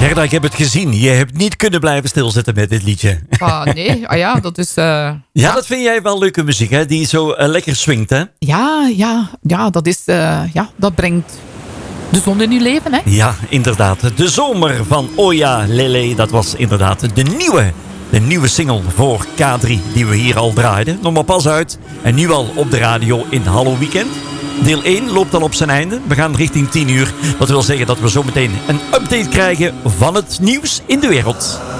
Gerda, ik heb het gezien. Je hebt niet kunnen blijven stilzitten met dit liedje. Nee, ja, dat is... Ja, dat vind jij wel leuke muziek, hè? Die zo lekker swingt, hè? Ja, dat is... dat brengt de zon in uw leven, hè? Ja, inderdaad. De zomer van Oja Lele, dat was inderdaad de nieuwe single voor K3 die we hier al draaiden. Nog maar pas uit. En nu al op de radio in Hallo Weekend. Deel 1 loopt al op zijn einde. We gaan richting 10 uur. Dat wil zeggen dat we zometeen een update krijgen van het nieuws in de wereld.